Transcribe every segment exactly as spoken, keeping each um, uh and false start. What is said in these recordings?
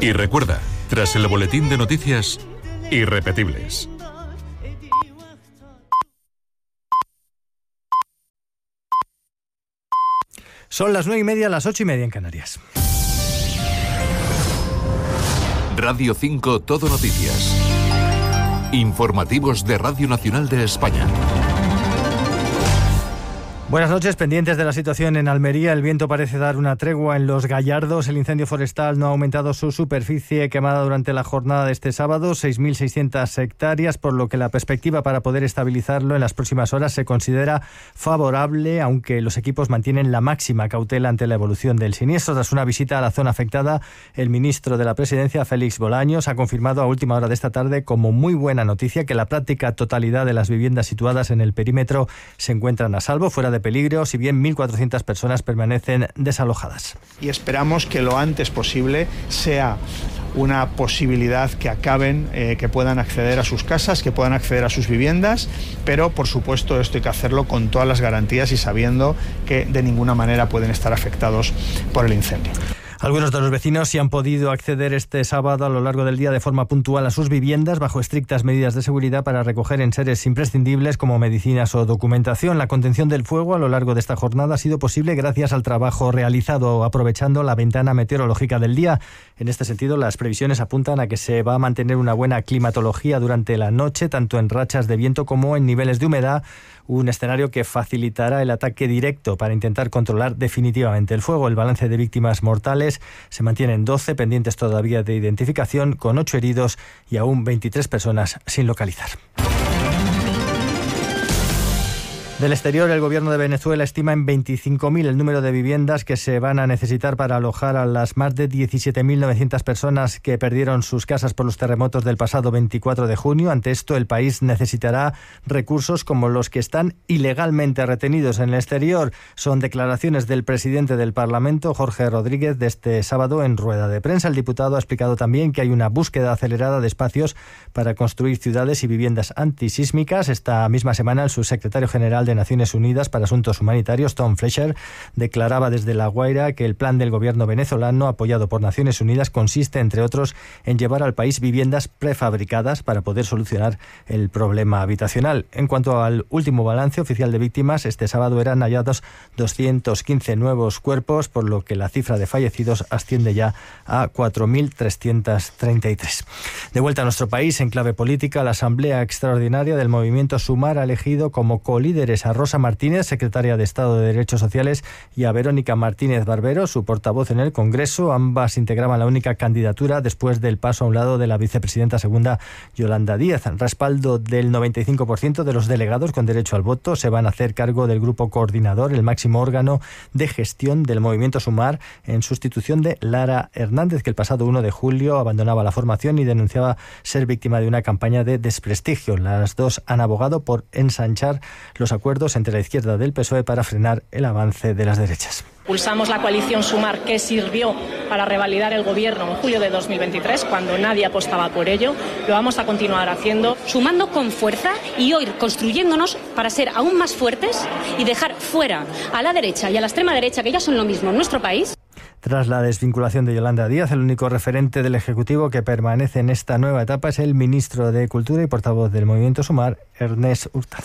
Y recuerda, tras el boletín de noticias, irrepetibles. Son las nueve y media, las ocho y media en Canarias. Radio cinco Todo Noticias. Informativos de Radio Nacional de España. Buenas noches. Pendientes de la situación en Almería, el viento parece dar una tregua en Los Gallardos. El incendio forestal no ha aumentado su superficie quemada durante la jornada de este sábado, seis mil seiscientas hectáreas, por lo que la perspectiva para poder estabilizarlo en las próximas horas se considera favorable, aunque los equipos mantienen la máxima cautela ante la evolución del siniestro. Tras una visita a la zona afectada, el ministro de la Presidencia, Félix Bolaños, ha confirmado a última hora de esta tarde como muy buena noticia que la práctica totalidad de las viviendas situadas en el perímetro se encuentran a salvo, fuera de peligro, si bien mil cuatrocientas personas permanecen desalojadas. Y esperamos que lo antes posible sea una posibilidad que acaben, eh, que puedan acceder a sus casas, que puedan acceder a sus viviendas, pero por supuesto esto hay que hacerlo con todas las garantías y sabiendo que de ninguna manera pueden estar afectados por el incendio. Algunos de los vecinos sí han podido acceder este sábado a lo largo del día de forma puntual a sus viviendas bajo estrictas medidas de seguridad para recoger enseres imprescindibles como medicinas o documentación. La contención del fuego a lo largo de esta jornada ha sido posible gracias al trabajo realizado aprovechando la ventana meteorológica del día. En este sentido, las previsiones apuntan a que se va a mantener una buena climatología durante la noche, tanto en rachas de viento como en niveles de humedad, un escenario que facilitará el ataque directo para intentar controlar definitivamente el fuego. El balance de víctimas mortales se mantiene en doce, pendientes todavía de identificación, con ocho heridos y aún veintitrés personas sin localizar. Del exterior, el gobierno de Venezuela estima en veinticinco mil el número de viviendas que se van a necesitar para alojar a las más de diecisiete mil novecientas personas que perdieron sus casas por los terremotos del pasado veinticuatro de junio. Ante esto, el país necesitará recursos como los que están ilegalmente retenidos en el exterior. Son declaraciones del presidente del Parlamento, Jorge Rodríguez, de este sábado en rueda de prensa. El diputado ha explicado también que hay una búsqueda acelerada de espacios para construir ciudades y viviendas antisísmicas. Esta misma semana, el subsecretario general de Naciones Unidas para Asuntos Humanitarios, Tom Fletcher, declaraba desde La Guaira que el plan del gobierno venezolano, apoyado por Naciones Unidas, consiste, entre otros, en llevar al país viviendas prefabricadas para poder solucionar el problema habitacional. En cuanto al último balance oficial de víctimas, este sábado eran hallados doscientos quince nuevos cuerpos, por lo que la cifra de fallecidos asciende ya a cuatro mil trescientos treinta y tres. De vuelta a nuestro país, en clave política, la Asamblea Extraordinaria del Movimiento Sumar ha elegido como colíderes a Rosa Martínez, secretaria de Estado de Derechos Sociales, y a Verónica Martínez Barbero, su portavoz en el Congreso. Ambas integraban la única candidatura después del paso a un lado de la vicepresidenta segunda, Yolanda Díaz. Respaldo del noventa y cinco por ciento de los delegados con derecho al voto se van a hacer cargo del grupo coordinador, el máximo órgano de gestión del Movimiento Sumar, en sustitución de Lara Hernández, que el pasado uno de julio abandonaba la formación y denunciaba ser víctima de una campaña de desprestigio. Las dos han abogado por ensanchar los acuerdos entre la izquierda del P S O E para frenar el avance de las derechas. Impulsamos la coalición Sumar, que sirvió para revalidar el gobierno en julio de dos mil veintitrés, cuando nadie apostaba por ello. Lo vamos a continuar haciendo, sumando con fuerza y hoy construyéndonos para ser aún más fuertes y dejar fuera a la derecha y a la extrema derecha, que ya son lo mismo en nuestro país. Tras la desvinculación de Yolanda Díaz, el único referente del Ejecutivo que permanece en esta nueva etapa es el ministro de Cultura y portavoz del Movimiento Sumar, Ernest Hurtado.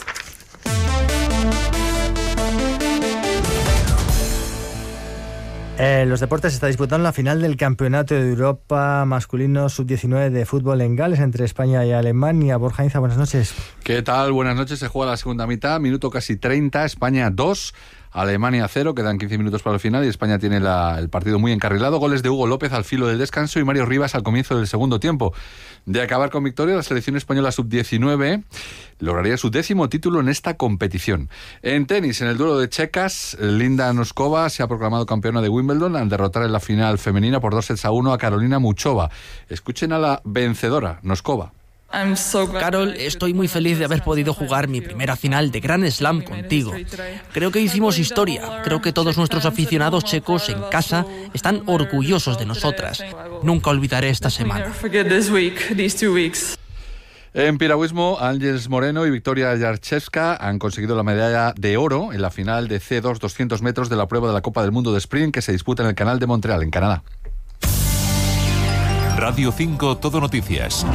En los deportes se está disputando la final del Campeonato de Europa masculino sub diecinueve de fútbol en Gales entre España y Alemania. Borja Inza, buenas noches. ¿Qué tal? Buenas noches. Se juega la segunda mitad, minuto casi treinta, España dos, Alemania cero, quedan quince minutos para el final y España tiene la, el partido muy encarrilado. Goles de Hugo López al filo del descanso y Mario Rivas al comienzo del segundo tiempo. De acabar con victoria, la selección española sub diecinueve lograría su décimo título en esta competición. En tenis, en el duelo de checas, Linda Noskova se ha proclamado campeona de Wimbledon al derrotar en la final femenina por dos sets a uno a Carolina Muchova. Escuchen a la vencedora, Noskova. Carol, estoy muy feliz de haber podido jugar mi primera final de Grand Slam contigo. Creo que hicimos historia. Creo que todos nuestros aficionados checos en casa están orgullosos de nosotras. Nunca olvidaré esta semana. En piragüismo, Ángeles Moreno y Victoria Yarchevska han conseguido la medalla de oro en la final de C dos doscientos metros de la prueba de la Copa del Mundo de Sprint que se disputa en el Canal de Montreal, en Canadá. Radio cinco Todo Noticias.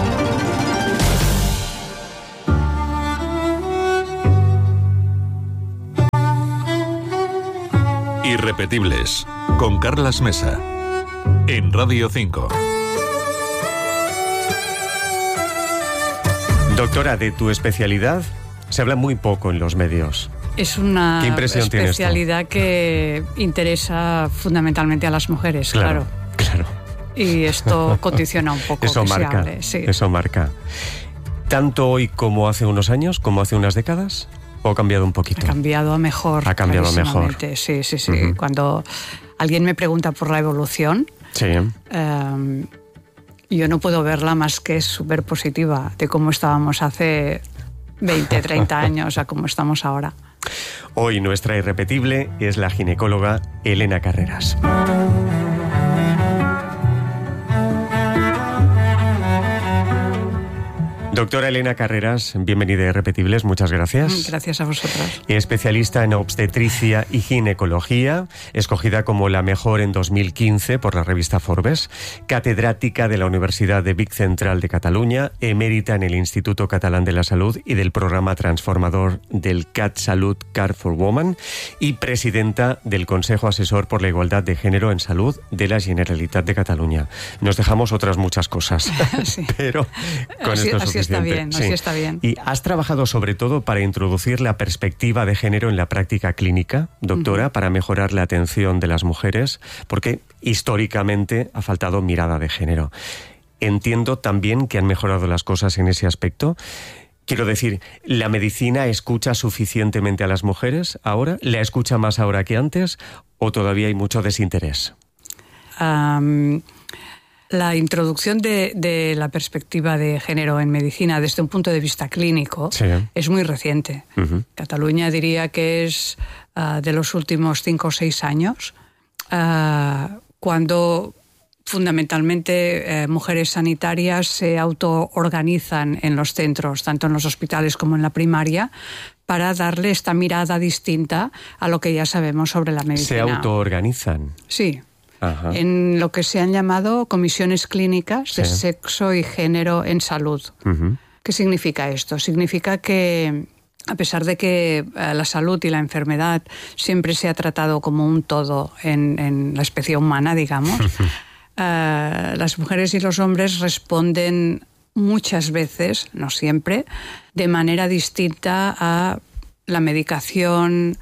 Irrepetibles, con Carlas Mesa, en Radio cinco. Doctora, de tu especialidad se habla muy poco en los medios. Es una especialidad que interesa fundamentalmente a las mujeres, claro. Claro. Y esto condiciona un poco eso que marca, se hable, sí. Eso marca. ¿Tanto hoy como hace unos años, como hace unas décadas? ¿O ha cambiado un poquito? Ha cambiado a mejor. Ha cambiado a mejor. Sí, sí, sí. Uh-huh. Cuando alguien me pregunta por la evolución, sí. eh, yo no puedo verla más que súper positiva de cómo estábamos hace veinte, treinta años a cómo estamos ahora. Hoy nuestra irrepetible es la ginecóloga Elena Carreras. Doctora Elena Carreras, bienvenida a Irrepetibles, muchas gracias. Gracias a vosotros. Especialista en obstetricia y ginecología, escogida como la mejor en dos mil quince por la revista Forbes, catedrática de la Universidad de Vic Central de Cataluña, emérita en el Instituto Catalán de la Salud y del programa transformador del CatSalut Care for Women y presidenta del Consejo Asesor por la Igualdad de Género en Salud de la Generalitat de Cataluña. Nos dejamos otras muchas cosas, sí. pero con así, esto es así suficiente. Está bien, sí. Así está bien. Y has trabajado sobre todo para introducir la perspectiva de género en la práctica clínica, doctora, uh-huh. para mejorar la atención de las mujeres, porque históricamente ha faltado mirada de género. Entiendo también que han mejorado las cosas en ese aspecto. Quiero decir, ¿la medicina escucha suficientemente a las mujeres ahora? ¿La escucha más ahora que antes? ¿O todavía hay mucho desinterés? Um... La introducción de, de la perspectiva de género en medicina desde un punto de vista clínico sí. es muy reciente. Uh-huh. Cataluña diría que es uh, de los últimos cinco o seis años, uh, cuando fundamentalmente eh, mujeres sanitarias se autoorganizan en los centros, tanto en los hospitales como en la primaria, para darle esta mirada distinta a lo que ya sabemos sobre la medicina. ¿Se autoorganizan? Sí. Ajá. En lo que se han llamado comisiones clínicas de sí. sexo y género en salud. Uh-huh. ¿Qué significa esto? Significa que, a pesar de que la salud y la enfermedad siempre se ha tratado como un todo en, en la especie humana, digamos, uh, las mujeres y los hombres responden muchas veces, no siempre, de manera distinta a la medicación,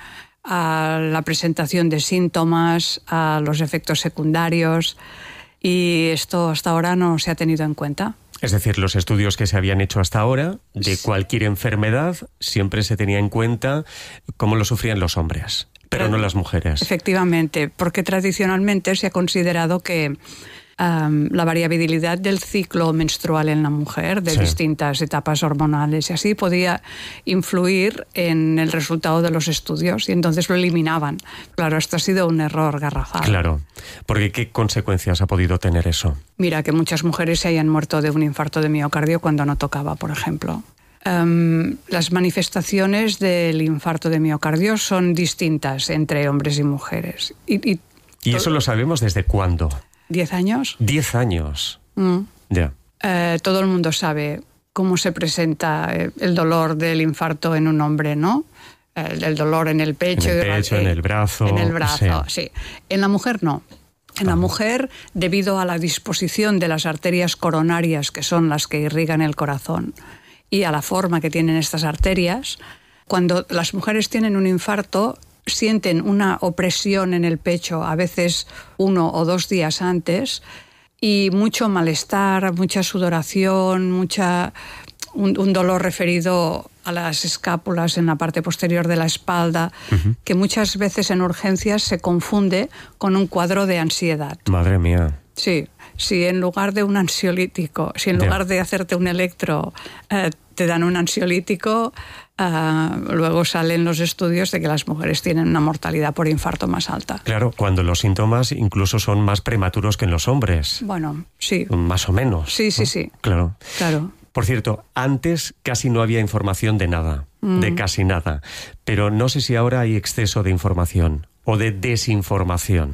a la presentación de síntomas, a los efectos secundarios, y esto hasta ahora no se ha tenido en cuenta. Es decir, los estudios que se habían hecho hasta ahora de sí. cualquier enfermedad siempre se tenía en cuenta cómo lo sufrían los hombres, pero eh, no las mujeres. Efectivamente, porque tradicionalmente se ha considerado que Um, la variabilidad del ciclo menstrual en la mujer, de sí. distintas etapas hormonales y así, podía influir en el resultado de los estudios y entonces lo eliminaban. Claro, esto ha sido un error garrafal. Claro, porque ¿qué consecuencias ha podido tener eso? Mira, que muchas mujeres se hayan muerto de un infarto de miocardio cuando no tocaba, por ejemplo. Um, las manifestaciones del infarto de miocardio son distintas entre hombres y mujeres. ¿Y, y, ¿Y eso lo sabemos desde cuándo? ¿Diez años? Diez años. Mm. Ya. Eh, todo el mundo sabe cómo se presenta el dolor del infarto en un hombre, ¿no? El, el dolor en el pecho. En el pecho, el, en el brazo. En el brazo, sí. sí. En la mujer no. En ah. la mujer, debido a la disposición de las arterias coronarias, que son las que irrigan el corazón, y a la forma que tienen estas arterias, cuando las mujeres tienen un infarto, sienten una opresión en el pecho, a veces uno o dos días antes, y mucho malestar, mucha sudoración, mucha, un, un dolor referido a las escápulas en la parte posterior de la espalda, uh-huh. que muchas veces en urgencias se confunde con un cuadro de ansiedad. Madre mía. Sí, si en lugar de un ansiolítico, si en lugar yeah. de hacerte un electro eh, te dan un ansiolítico, uh, luego salen los estudios de que las mujeres tienen una mortalidad por infarto más alta. Claro, cuando los síntomas incluso son más prematuros que en los hombres. Bueno, sí. Más o menos. Sí, sí, ¿no? sí. Claro. Claro. Por cierto, antes casi no había información de nada, mm. de casi nada. Pero no sé si ahora hay exceso de información o de desinformación.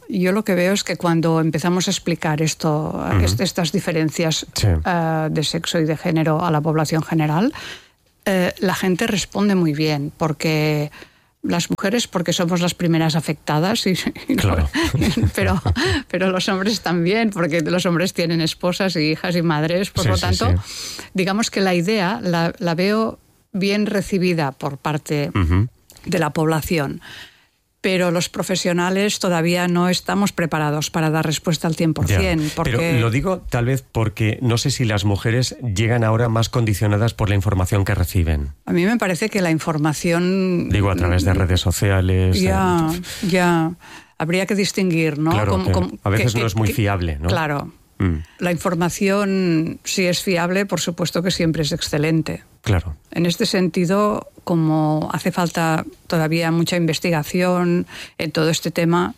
Yo lo que veo es que cuando empezamos a explicar esto, uh-huh. est- estas diferencias sí. uh, de sexo y de género a la población general, uh, la gente responde muy bien, porque las mujeres porque somos las primeras afectadas, y, y claro. no, pero, pero los hombres también, porque los hombres tienen esposas y hijas y madres, por sí, lo tanto, sí, sí. digamos que la idea la, la veo bien recibida por parte uh-huh. de la población. Pero los profesionales todavía no estamos preparados para dar respuesta al cien por ciento. Porque... Pero lo digo tal vez porque no sé si las mujeres llegan ahora más condicionadas por la información que reciben. A mí me parece que la información... Digo, a través de redes sociales... Ya, de... ya. Habría que distinguir, ¿no? Claro, como, que como, a veces que, no es muy que, fiable, ¿no? Claro. Mm. La información, si es fiable, por supuesto que siempre es excelente. Claro. En este sentido, como hace falta todavía mucha investigación en todo este tema,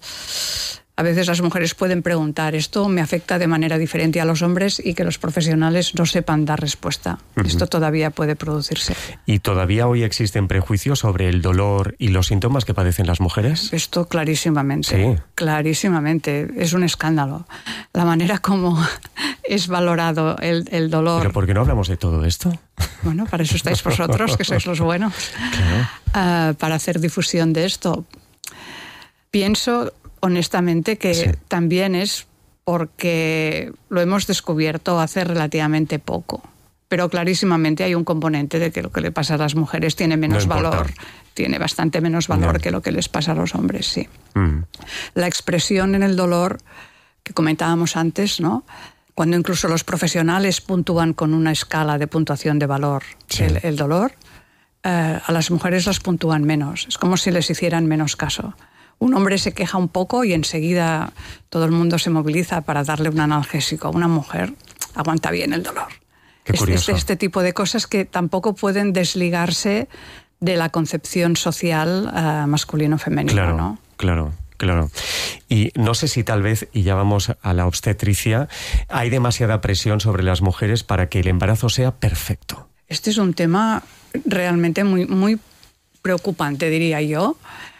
a veces las mujeres pueden preguntar, ¿esto me afecta de manera diferente a los hombres? Y que los profesionales no sepan dar respuesta. Uh-huh. Esto todavía puede producirse. ¿Y todavía hoy existen prejuicios sobre el dolor y los síntomas que padecen las mujeres? Esto clarísimamente. Sí. Clarísimamente. Es un escándalo. La manera como es valorado el, el dolor. ¿Pero por qué no hablamos de todo esto? Bueno, para eso estáis vosotros, que sois los buenos. Claro. Uh, para hacer difusión de esto. Pienso... honestamente que sí. también es porque lo hemos descubierto hace relativamente poco. Pero clarísimamente hay un componente de que lo que le pasa a las mujeres tiene menos no valor, tiene bastante menos valor no. que lo que les pasa a los hombres, sí. Mm. La expresión en el dolor que comentábamos antes, ¿no? Cuando incluso los profesionales puntúan con una escala de puntuación de valor sí. el, el dolor, eh, a las mujeres las puntúan menos. Es como si les hicieran menos caso. Un hombre se queja un poco y enseguida todo el mundo se moviliza para darle un analgésico. Una mujer aguanta bien el dolor. Qué este, este, este tipo de cosas que tampoco pueden desligarse de la concepción social uh, masculino-femenina, claro, ¿no? Claro, claro. Y no sé si tal vez, y ya vamos a la obstetricia, hay demasiada presión sobre las mujeres para que el embarazo sea perfecto. Este es un tema realmente muy, muy preocupante, diría yo,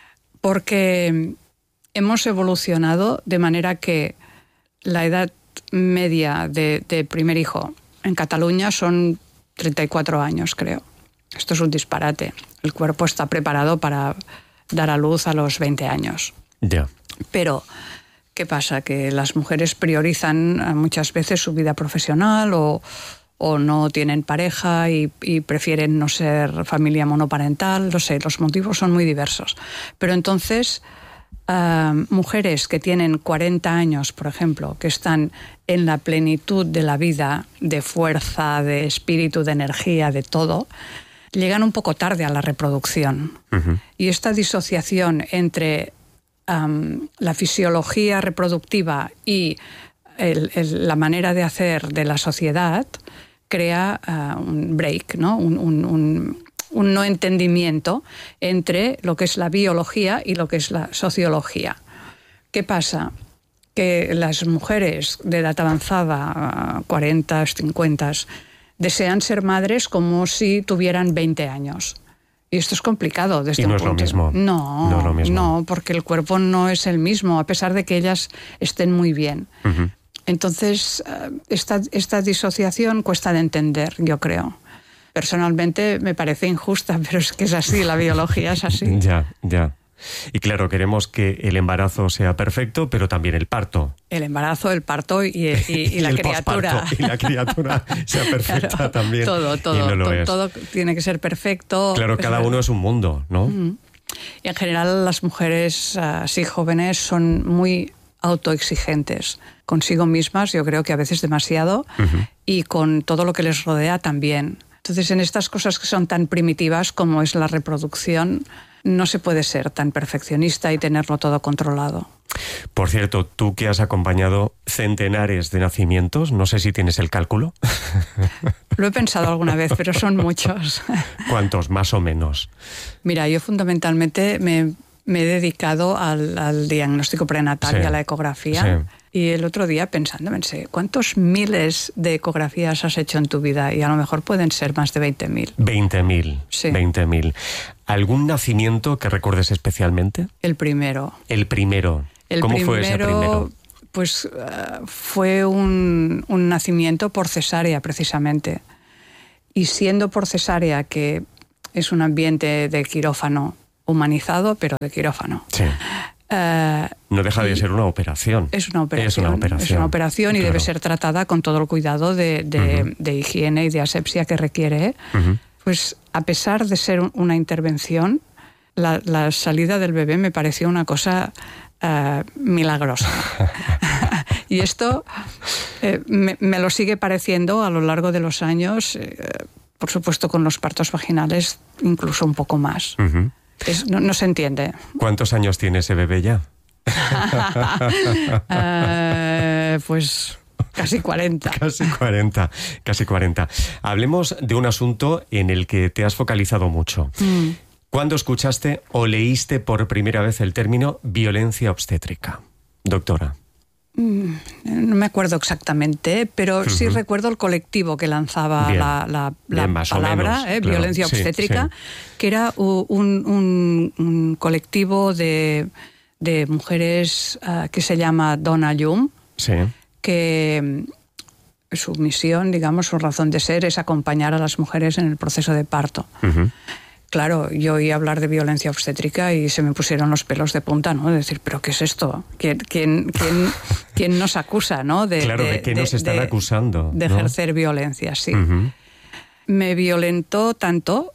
porque hemos evolucionado de manera que la edad media de, de primer hijo en Cataluña son treinta y cuatro años, creo. Esto es un disparate. El cuerpo está preparado para dar a luz a los veinte años. Ya. Yeah. Pero, ¿qué pasa? Que las mujeres priorizan muchas veces su vida profesional o, o no tienen pareja y, y prefieren no ser familia monoparental, no sé, los motivos son muy diversos. Pero entonces, uh, mujeres que tienen cuarenta años, por ejemplo, que están en la plenitud de la vida, de fuerza, de espíritu, de energía, de todo, llegan un poco tarde a la reproducción. Uh-huh. Y esta disociación entre um, la fisiología reproductiva y el, el, la manera de hacer de la sociedad crea uh, un break, ¿no? Un, un, un, un no entendimiento entre lo que es la biología y lo que es la sociología. ¿Qué pasa? Que las mujeres de edad avanzada, cuarenta, cincuenta, desean ser madres como si tuvieran veinte años. Y esto es complicado desde y no un es punto. lo mismo. No, no, es lo mismo. no, porque el cuerpo no es el mismo, a pesar de que ellas estén muy bien. Uh-huh. Entonces, esta, esta disociación cuesta de entender, yo creo. Personalmente me parece injusta, pero es que es así, la biología es así. Ya, ya. Y claro, queremos que el embarazo sea perfecto, pero también el parto. El embarazo, el parto y, y, y, y la el criatura. Y la criatura sea perfecta claro, también. Todo, todo, no lo to, es. todo tiene que ser perfecto. Claro, cada uno es un mundo, ¿no? Uh-huh. Y en general las mujeres así jóvenes son muy autoexigentes consigo mismas, yo creo que a veces demasiado, uh-huh. y con todo lo que les rodea también. Entonces, en estas cosas que son tan primitivas como es la reproducción, no se puede ser tan perfeccionista y tenerlo todo controlado. Por cierto, tú que has acompañado centenares de nacimientos, no sé si tienes el cálculo. Lo he pensado alguna vez, pero son muchos. ¿Cuántos, más o menos? Mira, yo fundamentalmente me, me he dedicado al, al diagnóstico prenatal sí. y a la ecografía. Sí. Y el otro día pensando, pensé, ¿cuántos miles de ecografías has hecho en tu vida? Y a lo mejor pueden ser más de veinte mil. veinte mil. Sí. veinte mil. ¿Algún nacimiento que recuerdes especialmente? El primero. El primero. El ¿Cómo primero, fue ese primero? Pues uh, fue un, un nacimiento por cesárea, precisamente. Y siendo por cesárea, que es un ambiente de quirófano humanizado, pero de quirófano. Sí. Uh, no deja de ser una operación. Es una operación. Es una operación, es una operación y claro. debe ser tratada con todo el cuidado de, de, uh-huh. de higiene y de asepsia que requiere. Uh-huh. Pues a pesar de ser una intervención, la, la salida del bebé me pareció una cosa uh, milagrosa. Y esto eh, me, me lo sigue pareciendo a lo largo de los años, eh, por supuesto con los partos vaginales incluso un poco más. Uh-huh. Es, no, no se entiende. ¿Cuántos años tiene ese bebé ya? uh, pues casi cuarenta. Casi cuarenta, casi cuarenta. Hablemos de un asunto en el que te has focalizado mucho. Mm. ¿Cuándo escuchaste o leíste por primera vez el término violencia obstétrica, doctora? No me acuerdo exactamente, pero uh-huh. sí recuerdo el colectivo que lanzaba Bien. la, la, la Bien, palabra, menos, eh, claro. violencia obstétrica, sí, sí. que era un, un, un colectivo de, de mujeres uh, que se llama Dona Llum, sí. que su misión, digamos, su razón de ser es acompañar a las mujeres en el proceso de parto. Uh-huh. Claro, yo oí hablar de violencia obstétrica y se me pusieron los pelos de punta, ¿no? De decir, ¿pero qué es esto? ¿Quién, quién, quién, quién nos acusa, no? De, claro, ¿de, de qué nos están de, acusando? De ¿no? ejercer violencia, sí. Uh-huh. Me violentó tanto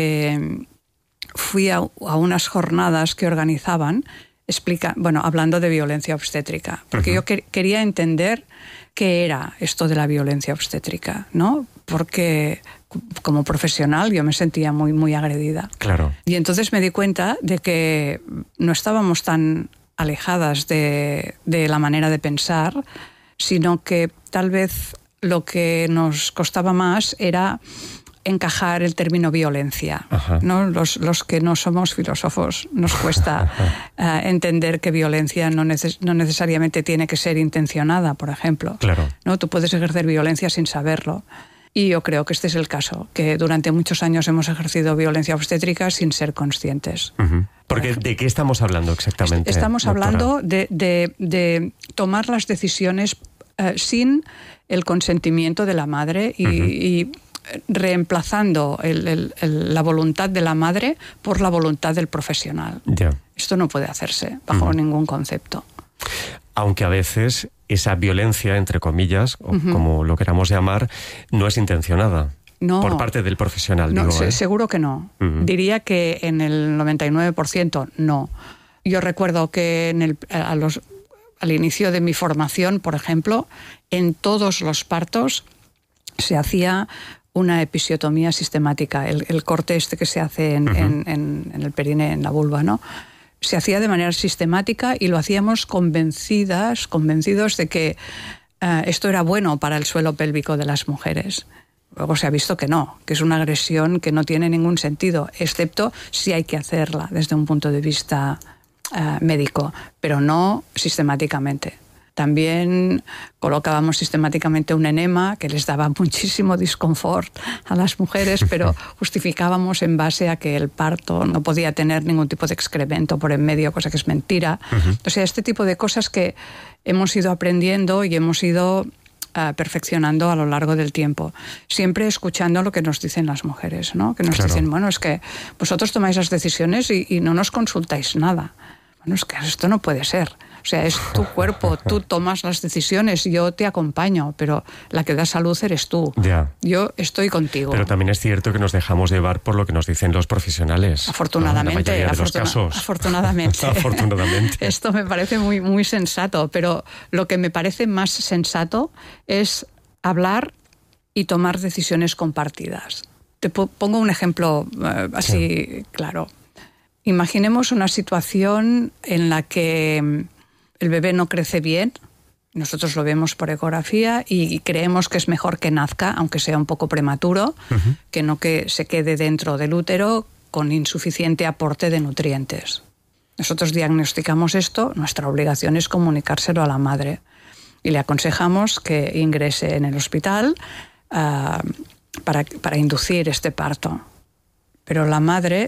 que fui a, a unas jornadas que organizaban, explica, bueno, hablando de violencia obstétrica, porque uh-huh. yo que, quería entender qué era esto de la violencia obstétrica, ¿no? Porque como profesional yo me sentía muy, muy agredida. Claro. Y entonces me di cuenta de que no estábamos tan alejadas de, de la manera de pensar, sino que tal vez lo que nos costaba más era encajar el término violencia, ¿no? Los, los que no somos filósofos nos cuesta uh, entender que violencia no, neces- no necesariamente tiene que ser intencionada, por ejemplo. Claro. ¿No? Tú puedes ejercer violencia sin saberlo. Y yo creo que este es el caso, que durante muchos años hemos ejercido violencia obstétrica sin ser conscientes. Uh-huh. Porque, ¿de qué estamos hablando exactamente? Estamos doctora? hablando de, de, de tomar las decisiones uh, sin el consentimiento de la madre y, uh-huh. y reemplazando el, el, el, la voluntad de la madre por la voluntad del profesional. Yeah. Esto no puede hacerse bajo uh-huh. ningún concepto. Aunque a veces esa violencia, entre comillas, o uh-huh. como lo queramos llamar, no es intencionada. No, por parte del profesional, no, digo. se, ¿eh? Seguro que no. Uh-huh. Diría que en el noventa y nueve por ciento no. Yo recuerdo que en el, a los, al inicio de mi formación, por ejemplo, en todos los partos se hacía una episiotomía sistemática, el, el corte este que se hace en, uh-huh. en, en, en el perine, en la vulva, ¿no? Se hacía de manera sistemática y lo hacíamos convencidas, convencidos de que uh, esto era bueno para el suelo pélvico de las mujeres. Luego se ha visto que no, que es una agresión que no tiene ningún sentido, excepto si hay que hacerla desde un punto de vista uh, médico, pero no sistemáticamente. También colocábamos sistemáticamente un enema que les daba muchísimo disconfort a las mujeres, pero justificábamos en base a que el parto no podía tener ningún tipo de excremento por en medio, cosa que es mentira. Uh-huh. O sea, este tipo de cosas que hemos ido aprendiendo y hemos ido uh, perfeccionando a lo largo del tiempo. Siempre escuchando lo que nos dicen las mujeres, ¿no? Que nos claro. dicen, bueno, es que vosotros tomáis las decisiones y, y no nos consultáis nada. Bueno, es que esto no puede ser. O sea, es tu cuerpo, tú tomas las decisiones, yo te acompaño, pero la que da salud eres tú. Ya. Yo estoy contigo. Pero también es cierto que nos dejamos llevar por lo que nos dicen los profesionales. Afortunadamente. ¿no? En la mayoría de afortuna- los casos. Afortunadamente. Afortunadamente. Esto me parece muy, muy sensato, pero lo que me parece más sensato es hablar y tomar decisiones compartidas. Te pongo un ejemplo uh, así sí. claro. Imaginemos una situación en la que el bebé no crece bien, nosotros lo vemos por ecografía y creemos que es mejor que nazca, aunque sea un poco prematuro, uh-huh. que no que se quede dentro del útero con insuficiente aporte de nutrientes. Nosotros diagnosticamos esto, nuestra obligación es comunicárselo a la madre y le aconsejamos que ingrese en el hospital uh, para, para inducir este parto. Pero la madre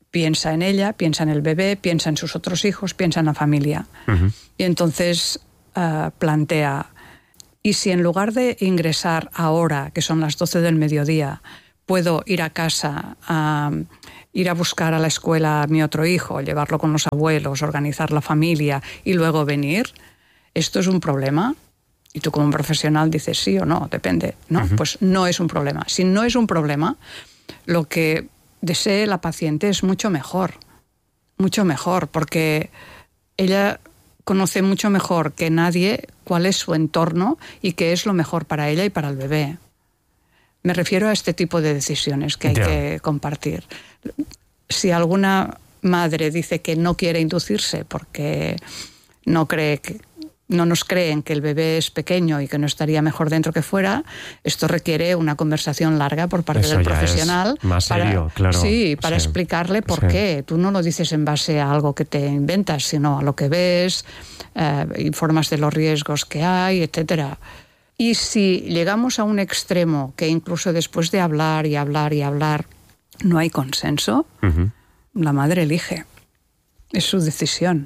piensa en ella, piensa en el bebé, piensa en sus otros hijos, piensa en la familia. Uh-huh. Y entonces uh, plantea, ¿y si en lugar de ingresar ahora, que son las doce del mediodía, puedo ir a casa, a ir a buscar a la escuela a mi otro hijo, llevarlo con los abuelos, organizar la familia y luego venir? ¿Esto es un problema? Y tú como profesional dices sí o no, depende. No, uh-huh. Pues no es un problema. Si no es un problema, lo que desee la paciente es mucho mejor, mucho mejor, porque ella conoce mucho mejor que nadie cuál es su entorno y qué es lo mejor para ella y para el bebé. Me refiero a este tipo de decisiones que hay yeah. que compartir. Si alguna madre dice que no quiere inducirse porque no cree que no nos creen que el bebé es pequeño y que no estaría mejor dentro que fuera, esto requiere una conversación larga por parte Eso del profesional. Es más serio, para, claro. Sí, para sí. explicarle por sí. qué. Tú no lo dices en base a algo que te inventas, sino a lo que ves, eh, informas de los riesgos que hay, etcétera. Y si llegamos a un extremo que incluso después de hablar y hablar y hablar no hay consenso, uh-huh. la madre elige. Es su decisión.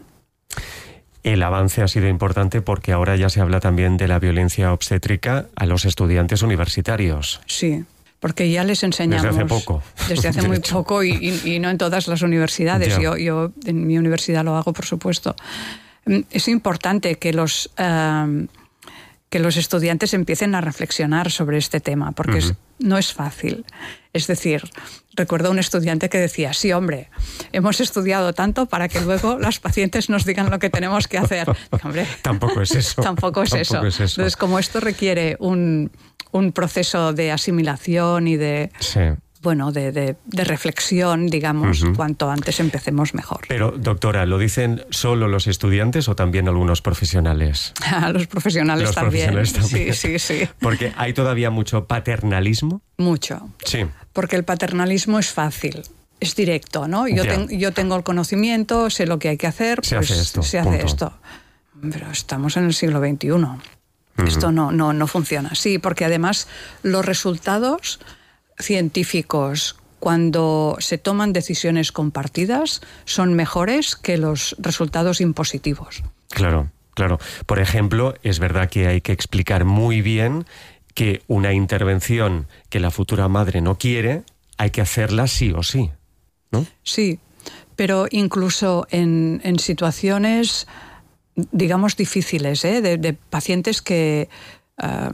El avance ha sido importante porque ahora ya se habla también de la violencia obstétrica a los estudiantes universitarios. Sí, porque ya les enseñamos... Desde hace poco. Desde hace muy poco y, y, y no en todas las universidades. Yo, yo en mi universidad lo hago, por supuesto. Es importante que los, uh, que los estudiantes empiecen a reflexionar sobre este tema, porque uh-huh. es, no es fácil. Es decir, recuerdo a un estudiante que decía, sí, hombre, hemos estudiado tanto para que luego las pacientes nos digan lo que tenemos que hacer. Hombre, tampoco es eso. Tampoco es, tampoco eso. es eso. Entonces, como esto requiere un, un proceso de asimilación y de... Sí. Bueno, de, de, de reflexión, digamos, uh-huh. cuanto antes empecemos mejor. Pero, doctora, ¿lo dicen solo los estudiantes o también algunos profesionales? los profesionales los también. Profesionales también. Sí, sí, sí. Porque hay todavía mucho paternalismo. Mucho. Sí. Porque el paternalismo es fácil, es directo, ¿no? Yo, ten, yo tengo el conocimiento, sé lo que hay que hacer, se pues hace esto. Se hace punto. esto. Pero estamos en el siglo veintiuno. Uh-huh. Esto no, no, no funciona. Sí, porque además los resultados científicos, cuando se toman decisiones compartidas, son mejores que los resultados impositivos. Claro, claro. Por ejemplo, es verdad que hay que explicar muy bien que una intervención que la futura madre no quiere, hay que hacerla sí o sí, ¿no? Sí, pero incluso en, en situaciones, digamos, difíciles, ¿eh? de, de pacientes que Uh,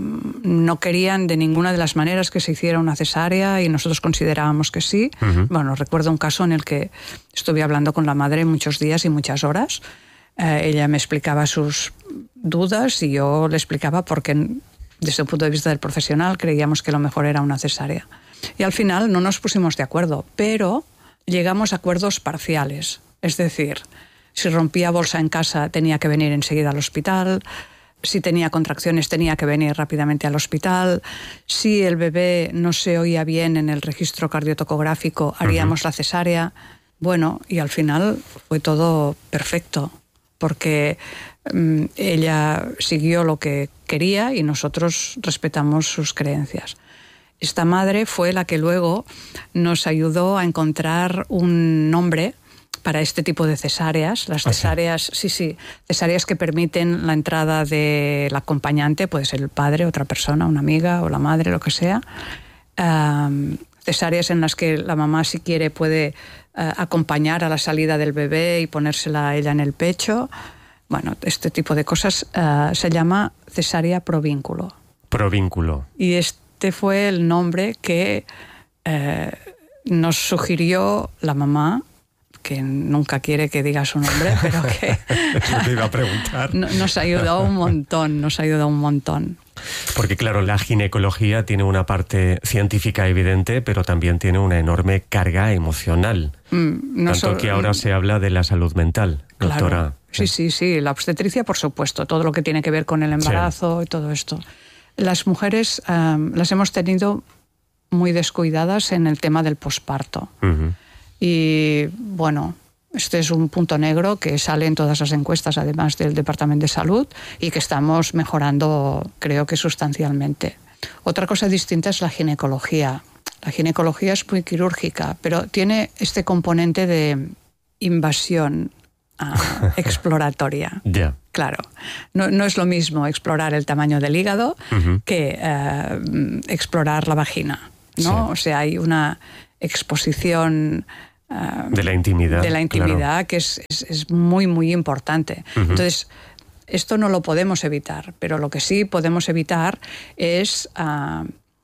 no querían de ninguna de las maneras que se hiciera una cesárea y nosotros considerábamos que sí. Uh-huh. Bueno, recuerdo un caso en el que estuve hablando con la madre muchos días y muchas horas. Uh, ella me explicaba sus dudas y yo le explicaba por qué, desde el punto de vista del profesional, creíamos que lo mejor era una cesárea. Y al final no nos pusimos de acuerdo, pero llegamos a acuerdos parciales. Es decir, si rompía bolsa en casa tenía que venir enseguida al hospital. Si tenía contracciones tenía que venir rápidamente al hospital. Si el bebé no se oía bien en el registro cardiotocográfico, haríamos uh-huh. la cesárea. Bueno, y al final fue todo perfecto, porque um, ella siguió lo que quería y nosotros respetamos sus creencias. Esta madre fue la que luego nos ayudó a encontrar un nombre para este tipo de cesáreas. Las cesáreas, sí, sí, cesáreas que permiten la entrada del acompañante, puede ser el padre, otra persona, una amiga o la madre, lo que sea. Um, cesáreas en las que la mamá, si quiere, puede uh, acompañar a la salida del bebé y ponérsela a ella en el pecho. Bueno, este tipo de cosas uh, se llama cesárea provínculo. Provínculo. Y este fue el nombre que uh, nos sugirió la mamá, que nunca quiere que diga su nombre, pero que te iba a preguntar. Nos ayudó un montón, nos ayudó un montón. Porque claro, la ginecología tiene una parte científica evidente, pero también tiene una enorme carga emocional. Mm, no Tanto so, que ahora se habla de la salud mental, doctora. Claro. Sí, sí, sí, la obstetricia, por supuesto, todo lo que tiene que ver con el embarazo sí. y todo esto. Las mujeres um, las hemos tenido muy descuidadas en el tema del posparto. Uh-huh. Y bueno, este es un punto negro que sale en todas las encuestas, además del Departamento de Salud, y que estamos mejorando, creo que sustancialmente. Otra cosa distinta es la ginecología. La ginecología es muy quirúrgica, pero tiene este componente de invasión uh, exploratoria. Ya. Yeah. Claro, no, no es lo mismo explorar el tamaño del hígado uh-huh. que uh, explorar la vagina, ¿no? Sí. O sea, hay una exposición uh, de la intimidad, de la intimidad claro. que es, es, es muy, muy importante. Uh-huh. Entonces, esto no lo podemos evitar, pero lo que sí podemos evitar es uh,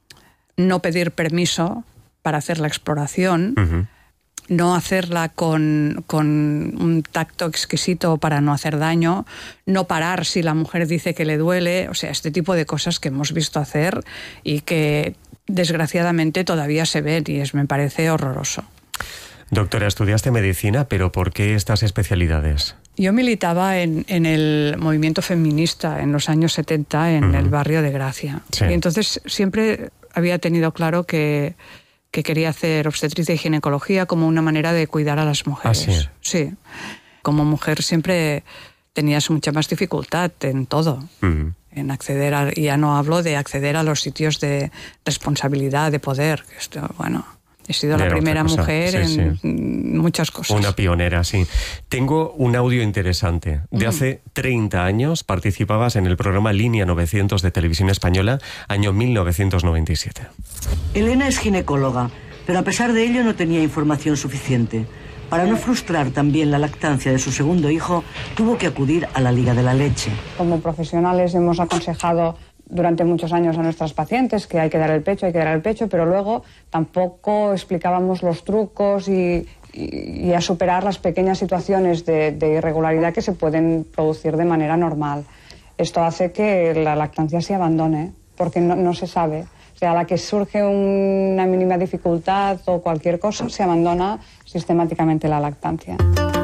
no pedir permiso para hacer la exploración, uh-huh. no hacerla con, con un tacto exquisito para no hacer daño, no parar si la mujer dice que le duele, o sea, este tipo de cosas que hemos visto hacer y que desgraciadamente todavía se ven y es, me parece horroroso. Doctora, estudiaste medicina, pero ¿por qué estas especialidades? Yo militaba en, en el movimiento feminista en los años setenta en uh-huh. el barrio de Gracia. Sí. Y entonces siempre había tenido claro que, que quería hacer obstetricia y ginecología como una manera de cuidar a las mujeres. ¿Ah, sí? Sí. Como mujer siempre tenías mucha más dificultad en todo. Uh-huh. En acceder a, y ya no hablo de acceder a los sitios de responsabilidad, de poder. Esto, bueno... He sido la primera mujer sí, en sí. muchas cosas. Una pionera, sí. Tengo un audio interesante. De mm. hace treinta años participabas en el programa Línea novecientos de Televisión Española, año mil novecientos noventa y siete. Elena es ginecóloga, pero a pesar de ello no tenía información suficiente. Para no frustrar también la lactancia de su segundo hijo, tuvo que acudir a la Liga de la Leche. Como profesionales hemos aconsejado durante muchos años a nuestras pacientes que hay que dar el pecho, hay que dar el pecho, pero luego tampoco explicábamos los trucos y, y, y a superar las pequeñas situaciones de, de irregularidad que se pueden producir de manera normal. Esto hace que la lactancia se abandone, porque no, no se sabe. O sea, a la que surge una mínima dificultad o cualquier cosa, se abandona sistemáticamente la lactancia.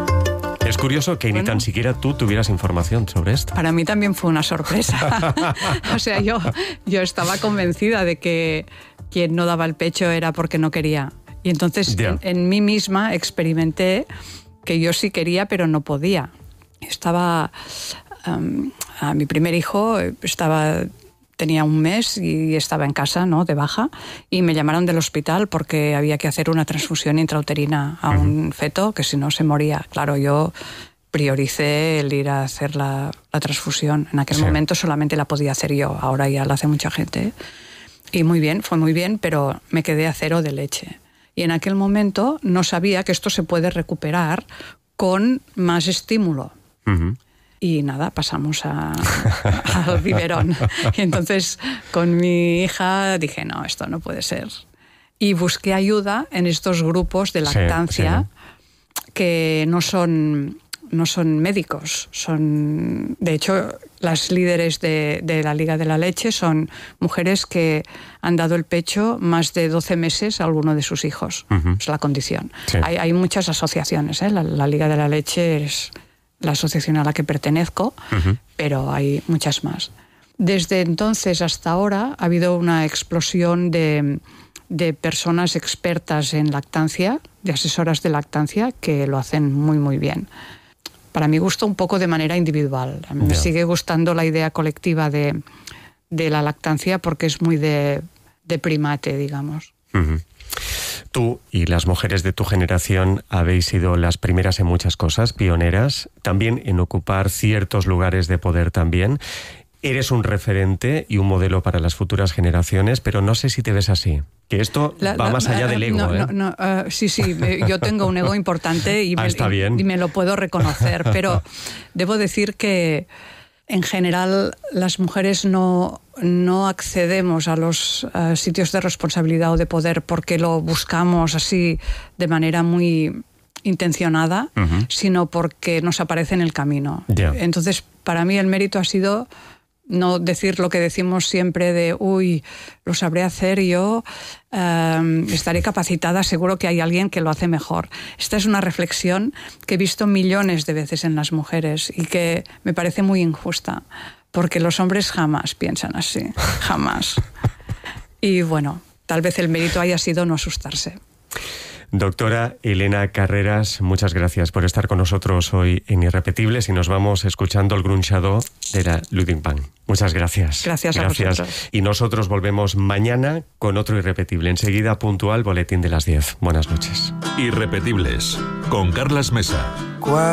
Es curioso que bueno, ni tan siquiera tú tuvieras información sobre esto. Para mí también fue una sorpresa. O sea, yo, yo estaba convencida de que quien no daba el pecho era porque no quería. Y entonces en, en mí misma experimenté que yo sí quería, pero no podía. Estaba... Um, a mi primer hijo estaba... Tenía un mes y estaba en casa, ¿no?, de baja, y me llamaron del hospital porque había que hacer una transfusión intrauterina a uh-huh. un feto, que si no se moría. Claro, yo prioricé el ir a hacer la, la transfusión. En aquel sí. momento solamente la podía hacer yo, ahora ya la hace mucha gente. Y muy bien, fue muy bien, pero me quedé a cero de leche. Y en aquel momento no sabía que esto se puede recuperar con más estímulo. Uh-huh. Y nada, pasamos a, al biberón. Y entonces con mi hija dije, no, esto no puede ser. Y busqué ayuda en estos grupos de lactancia sí, sí. que no son, no son médicos. Son, de hecho, las líderes de, de la Liga de la Leche son mujeres que han dado el pecho más de doce meses a alguno de sus hijos. Uh-huh. Es la condición. Sí. Hay, hay muchas asociaciones, ¿eh? La, la Liga de la Leche es... la asociación a la que pertenezco, uh-huh. pero hay muchas más. Desde entonces hasta ahora ha habido una explosión de, de personas expertas en lactancia, de asesoras de lactancia, que lo hacen muy, muy bien. Para mi gusto, un poco de manera individual. A mí yeah. me sigue gustando la idea colectiva de, de la lactancia porque es muy de, de primate, digamos. Uh-huh. Tú y las mujeres de tu generación habéis sido las primeras en muchas cosas, pioneras, también en ocupar ciertos lugares de poder también. Eres un referente y un modelo para las futuras generaciones, pero no sé si te ves así. Que esto la, va la, más allá del ego, no, ¿eh? No, no, uh, sí, sí, yo tengo un ego importante y, ah, me, está bien. y, y me lo puedo reconocer, pero debo decir que en general las mujeres no, no accedemos a los uh, sitios de responsabilidad o de poder porque lo buscamos así de manera muy intencionada, uh-huh. sino porque nos aparece en el camino. Yeah. Entonces, para mí el mérito ha sido no decir lo que decimos siempre de uy, lo sabré hacer yo, eh, estaré capacitada, seguro que hay alguien que lo hace mejor. Esta es una reflexión que he visto millones de veces en las mujeres y que me parece muy injusta, porque los hombres jamás piensan así, jamás. Y bueno, tal vez el mérito haya sido no asustarse. Doctora Elena Carreras, muchas gracias por estar con nosotros hoy en Irrepetibles y nos vamos escuchando el Grunchado de la Ludwig van. Muchas gracias. Gracias, gracias a vosotros. Y nosotros volvemos mañana con otro Irrepetible. Enseguida puntual, boletín de las diez. Buenas noches. Irrepetibles, con Carlas Mesa.